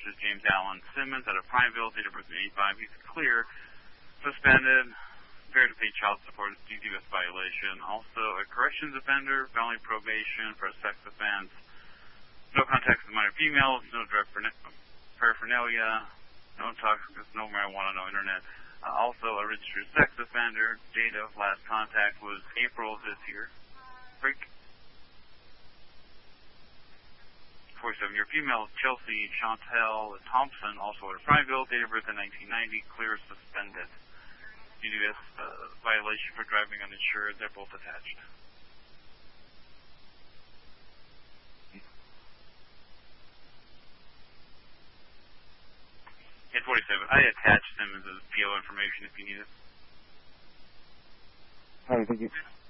versus James Allen Simmons out of Prineville, date of birth 85. He's clear, suspended, failure to pay child support, DDoS violation. Also, a corrections offender, felony probation for a sex offense. No contact with minor females, no drug paraphernalia, no intoxicants, no marijuana, no internet. Also, a registered sex offender. Date of last contact was April of this year. Break. 47-year female, Chelsea Chantel Thompson, also at Prineville, date of birth in 1990, clear, suspended. DDoS violation for driving uninsured. They're both attached. At 47, I attached them as PO information if you need it. All right, thank you.